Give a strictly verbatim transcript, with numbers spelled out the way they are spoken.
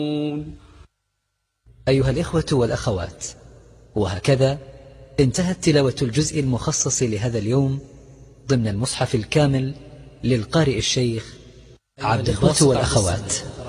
أيها الإخوة والأخوات، وهكذا انتهت تلاوة الجزء المخصص لهذا اليوم ضمن المصحف الكامل للقارئ الشيخ عبد الباسط والأخوات.